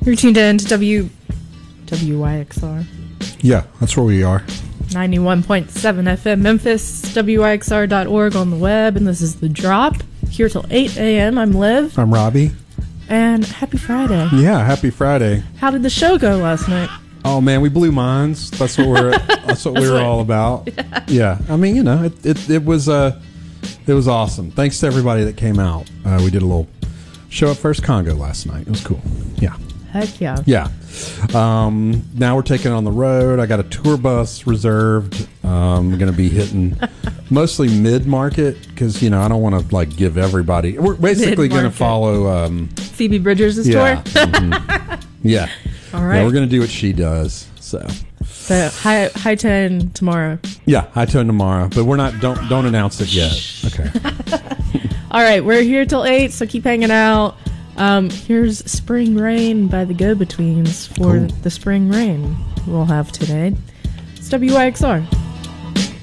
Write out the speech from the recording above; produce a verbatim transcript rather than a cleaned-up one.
You're tuned in to W W Y X R. Yeah, that's where we are. ninety-one point seven F M Memphis, W Y X R dot org on the web, and this is The Drop. Here till eight a.m. I'm Liv. I'm Robbie. And happy Friday. Yeah, happy Friday. How did the show go last night? Oh man, we blew minds. That's what we're that's what we were all about. Yeah. yeah. I mean, you know, it it, it was uh it was awesome. Thanks to everybody that came out. Uh, we did a little show at First Congo last night. It was cool. Yeah. Heck yeah. Yeah. Um, now we're taking it on the road. I got a tour bus reserved. Um, we're going to be hitting mostly mid-market because, you know, I don't want to, like, give everybody... We're basically going to follow... Um, Phoebe Bridgers' yeah, tour? mm-hmm. Yeah. All right. Yeah, we're going to do what she does, so... So, high, high tone tomorrow. Yeah, high tone tomorrow. But we're not... Don't, don't announce it yet. Okay. All right, we're here till eight, so keep hanging out. Um, here's Spring Rain by the Go-Betweens for cool. the spring rain we'll have today. It's W Y X R.